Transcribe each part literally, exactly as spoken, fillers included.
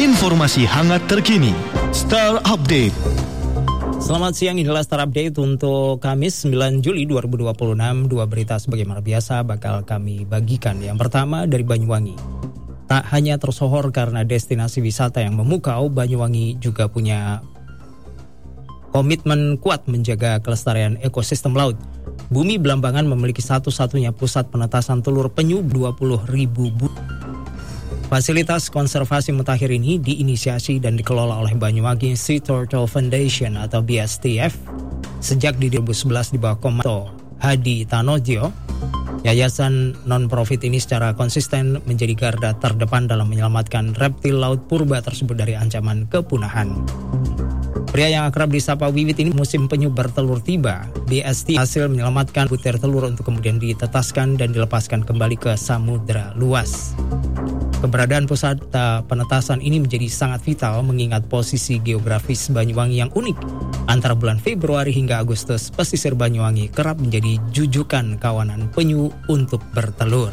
Informasi hangat terkini, Star Update. Selamat siang, inilah Star Update untuk Kamis sembilan Juli dua ribu dua puluh enam. Dua berita sebagaimana biasa bakal kami bagikan. Yang pertama dari Banyuwangi. Tak hanya tersohor karena destinasi wisata yang memukau, Banyuwangi juga punya komitmen kuat menjaga kelestarian ekosistem laut. Bumi Belambangan memiliki satu-satunya pusat penetasan telur penyu dua puluh ribu bu. Fasilitas konservasi mutakhir ini diinisiasi dan dikelola oleh Banyuwangi Sea Turtle Foundation atau B S T F sejak di dua ribu sebelas di bawah komando Hadi Tanojo. Yayasan non-profit ini secara konsisten menjadi garda terdepan dalam menyelamatkan reptil laut purba tersebut dari ancaman kepunahan. Pria yang akrab disapa Wiwit ini musim penyu bertelur tiba. B S T hasil menyelamatkan butir telur untuk kemudian ditetaskan dan dilepaskan kembali ke samudera luas. Keberadaan pusat penetasan ini menjadi sangat vital mengingat posisi geografis Banyuwangi yang unik. Antara bulan Februari hingga Agustus, pesisir Banyuwangi kerap menjadi jujukan kawanan penyu untuk bertelur.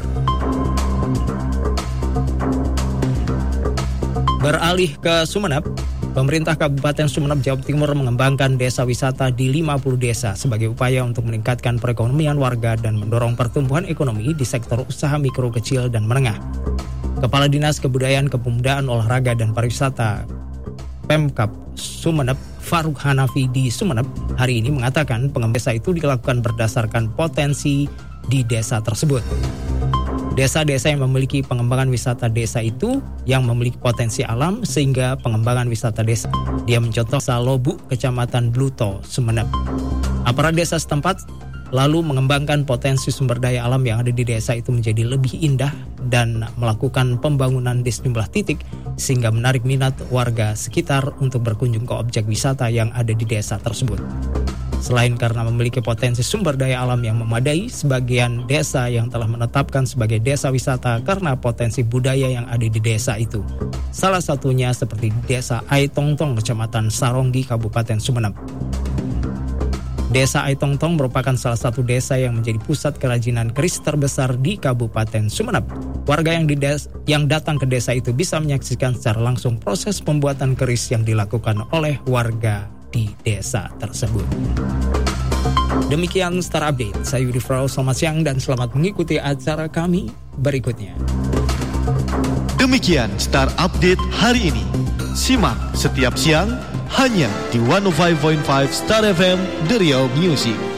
Beralih ke Sumeneb, pemerintah Kabupaten Sumeneb, Jawa Timur mengembangkan desa wisata di lima puluh desa sebagai upaya untuk meningkatkan perekonomian warga dan mendorong pertumbuhan ekonomi di sektor usaha mikro, kecil, dan menengah. Kepala Dinas Kebudayaan, Kepemudaan, Olahraga, dan Pariwisata Pemkab Sumeneb, Faruk Hanafi di Sumeneb, hari ini mengatakan pengembangan desa itu dilakukan berdasarkan potensi di desa tersebut. Desa-desa yang memiliki pengembangan wisata desa itu yang memiliki potensi alam sehingga pengembangan wisata desa. Dia mencontoh desa Lobuk, Kecamatan Bluto, Sumeneb. Aparat desa setempat lalu mengembangkan potensi sumber daya alam yang ada di desa itu menjadi lebih indah dan melakukan pembangunan di sejumlah titik sehingga menarik minat warga sekitar untuk berkunjung ke objek wisata yang ada di desa tersebut. Selain karena memiliki potensi sumber daya alam yang memadai, sebagian desa yang telah menetapkan sebagai desa wisata karena potensi budaya yang ada di desa itu. Salah satunya seperti Desa Aitongtong, Kecamatan Saronggi, Kabupaten Sumeneb. Desa Aitongtong merupakan salah satu desa yang menjadi pusat kerajinan keris terbesar di Kabupaten Sumeneb. Warga yang, di des- yang datang ke desa itu bisa menyaksikan secara langsung proses pembuatan keris yang dilakukan oleh warga di desa tersebut. Demikian Star Update. Saya Yudi Frau, selamat siang dan selamat mengikuti acara kami berikutnya. Demikian Star Update hari ini. Simak setiap siang hanya di seratus lima koma lima Star F M The Real Music.